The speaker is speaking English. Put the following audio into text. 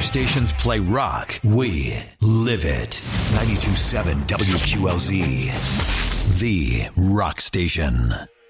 stations play rock. We live it. 92.7 WQLZ. The Rock Station.